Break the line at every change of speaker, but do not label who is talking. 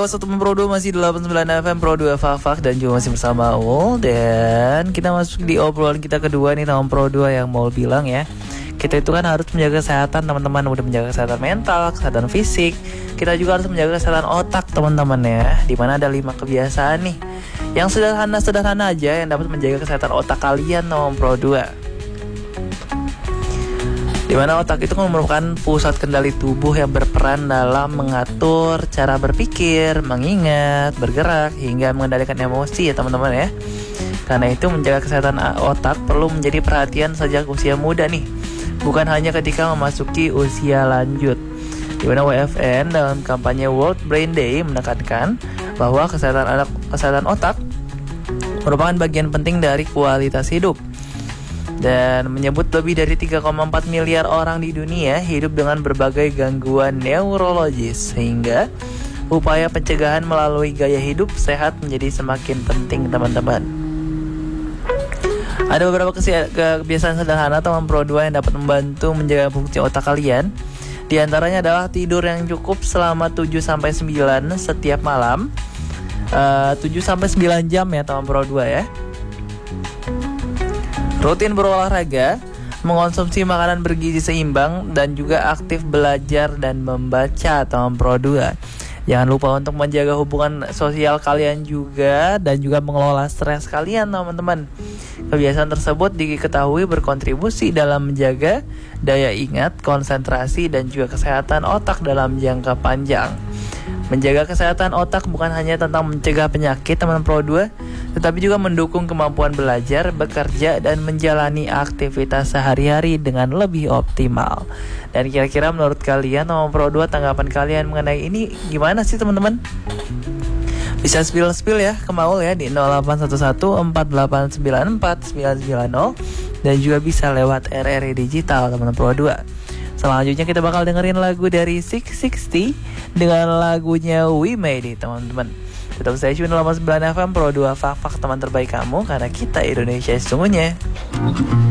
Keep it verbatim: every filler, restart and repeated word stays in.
satu Pro dua masih delapan puluh sembilan F M Pro dua Fak dan juga masih bersama Ul. Dan kita masuk di obrolan kita kedua nih tahun Pro dua yang mau bilang ya. Kita itu kan harus menjaga kesehatan teman-teman. Udah menjaga kesehatan mental, kesehatan fisik. Kita juga harus menjaga kesehatan otak teman-teman ya. Dimana ada lima kebiasaan nih yang sederhana-sederhana aja yang dapat menjaga kesehatan otak kalian tahun Pro dua. Dimana otak itu merupakan pusat kendali tubuh yang berperan dalam mengatur cara berpikir, mengingat, bergerak, hingga mengendalikan emosi ya teman-teman ya. Karena itu menjaga kesehatan otak perlu menjadi perhatian sejak usia muda nih, bukan hanya ketika memasuki usia lanjut. Dimana W F N dalam kampanye World Brain Day menekankan bahwa kesehatan anak, kesehatan otak merupakan bagian penting dari kualitas hidup. Dan menyebut lebih dari tiga koma empat miliar orang di dunia hidup dengan berbagai gangguan neurologis, sehingga upaya pencegahan melalui gaya hidup sehat menjadi semakin penting teman-teman. Ada beberapa kebiasaan sederhana teman Pro dua yang dapat membantu menjaga fungsi otak kalian. Di antaranya adalah tidur yang cukup selama tujuh sampai sembilan setiap malam. uh, tujuh sampai sembilan jam ya teman Pro dua ya. Rutin berolahraga, mengonsumsi makanan bergizi seimbang, dan juga aktif belajar dan membaca teman Pro dua. Jangan lupa untuk menjaga hubungan sosial kalian juga, dan juga mengelola stres kalian teman-teman. Kebiasaan tersebut diketahui berkontribusi dalam menjaga daya ingat, konsentrasi, dan juga kesehatan otak dalam jangka panjang. Menjaga kesehatan otak bukan hanya tentang mencegah penyakit teman Pro dua, tetapi juga mendukung kemampuan belajar, bekerja, dan menjalani aktivitas sehari-hari dengan lebih optimal. Dan kira-kira menurut kalian teman Pro dua, tanggapan kalian mengenai ini gimana sih teman-teman? Bisa spill-spill ya ke Maul ya di nol delapan satu satu empat delapan sembilan empat sembilan sembilan nol, dan juga bisa lewat R R I Digital teman Pro dua. Selanjutnya kita bakal dengerin lagu dari enam enam nol dengan lagunya We Made It teman-teman. Tetap stay tune delapan puluh sembilan F M Pro dua Fak-Fak teman terbaik kamu, karena kita Indonesia sesungguhnya.